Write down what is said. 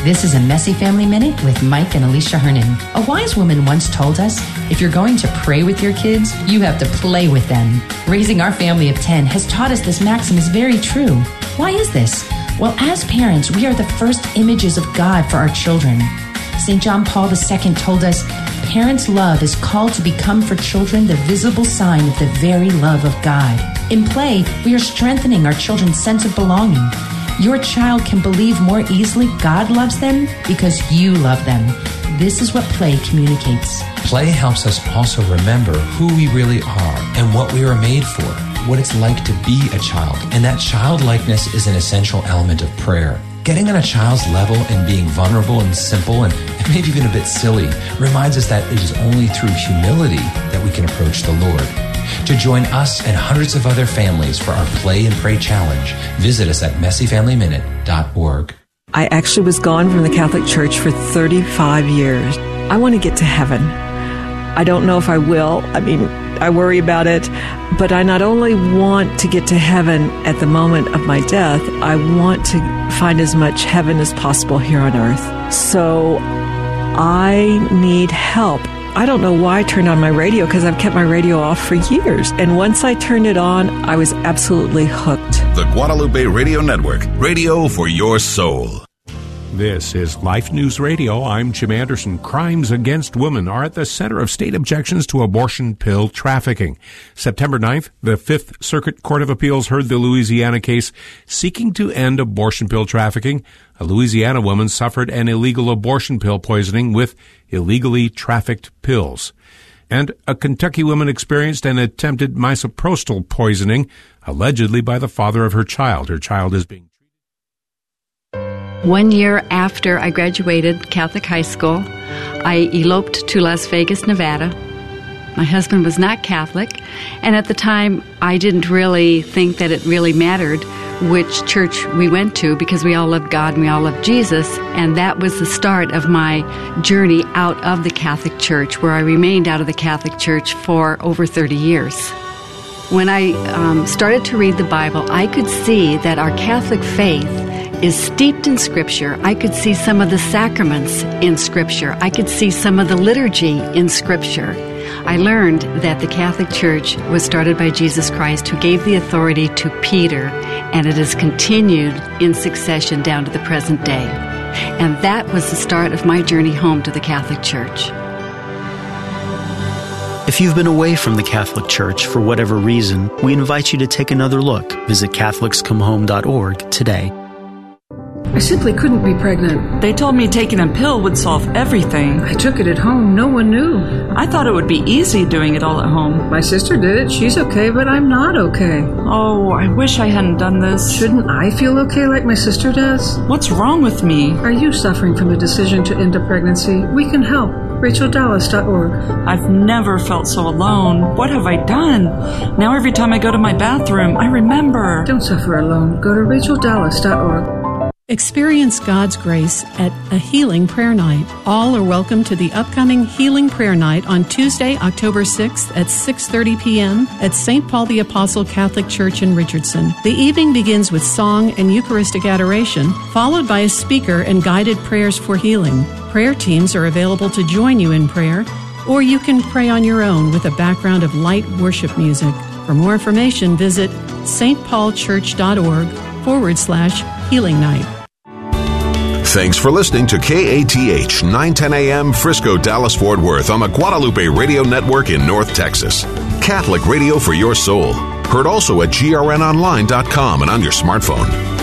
This is a Messy Family Minute with Mike and Alicia Hernan. A wise woman once told us, if you're going to pray with your kids, you have to play with them. Raising our family of 10 has taught us this maxim is very true. Why is this? Well, as parents, we are the first images of God for our children. St. John Paul II told us, parents' love is called to become for children the visible sign of the very love of God. In play, we are strengthening our children's sense of belonging. Your child can believe more easily God loves them because you love them. This is what play communicates. Play helps us also remember who we really are and what we are made for, what it's like to be a child. And that childlikeness is an essential element of prayer. Getting on a child's level and being vulnerable and simple and maybe even a bit silly reminds us that it is only through humility that we can approach the Lord. To join us and hundreds of other families for our Play and Pray Challenge, visit us at messyfamilyminute.org. I actually was gone from the Catholic Church for 35 years. I want to get to heaven. I don't know if I will. I worry about it. But I not only want to get to heaven at the moment of my death, I want to find as much heaven as possible here on earth. So I need help. I don't know why I turned on my radio, because I've kept my radio off for years. And once I turned it on, I was absolutely hooked. The Guadalupe Radio Network, radio for your soul. This is Life News Radio. I'm Jim Anderson. Crimes against women are at the center of state objections to abortion pill trafficking. September 9th, the Fifth Circuit Court of Appeals heard the Louisiana case seeking to end abortion pill trafficking. A Louisiana woman suffered an illegal abortion pill poisoning with illegally trafficked pills. And a Kentucky woman experienced an attempted misoprostol poisoning, allegedly by the father of her child. Her child is being 1 year after I graduated Catholic high school, I eloped to Las Vegas, Nevada. My husband was not Catholic, and at the time I didn't really think that it really mattered which church we went to, because we all loved God and we all loved Jesus, and that was the start of my journey out of the Catholic Church, where I remained out of the Catholic Church for over 30 years. When I started to read the Bible, I could see that our Catholic faith is steeped in Scripture. I could see some of the sacraments in Scripture. I could see some of the liturgy in Scripture. I learned that the Catholic Church was started by Jesus Christ, who gave the authority to Peter, and it has continued in succession down to the present day. And that was the start of my journey home to the Catholic Church. If you've been away from the Catholic Church for whatever reason, we invite you to take another look. Visit CatholicsComeHome.org today. I simply couldn't be pregnant. They told me taking a pill would solve everything. I took it at home. No one knew. I thought it would be easy doing it all at home. My sister did it. She's okay, but I'm not okay. Oh, I wish I hadn't done this. Shouldn't I feel okay like my sister does? What's wrong with me? Are you suffering from the decision to end a pregnancy? We can help. RachelDallas.org. I've never felt so alone. What have I done? Now every time I go to my bathroom, I remember. Don't suffer alone. Go to RachelDallas.org. Experience God's grace at a healing prayer night. All are welcome to the upcoming Healing Prayer Night on Tuesday, October 6th at 6:30 p.m. at St. Paul the Apostle Catholic Church in Richardson. The evening begins with song and Eucharistic adoration, followed by a speaker and guided prayers for healing. Prayer teams are available to join you in prayer, or you can pray on your own with a background of light worship music. For more information, visit stpaulchurch.org/healing night. Thanks for listening to KATH 910 AM Frisco, Dallas, Fort Worth on the Guadalupe Radio Network in North Texas. Catholic radio for your soul. Heard also at grnonline.com and on your smartphone.